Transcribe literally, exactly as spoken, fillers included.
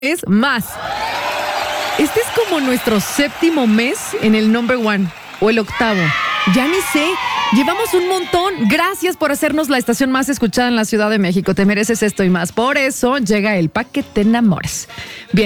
Es más. Este es como nuestro séptimo mes en el number one o el octavo. Ya ni sé. Llevamos un montón. Gracias por hacernos la estación más escuchada en la Ciudad de México. Te mereces esto y más. Por eso llega el Pa' que te enamores. Bien.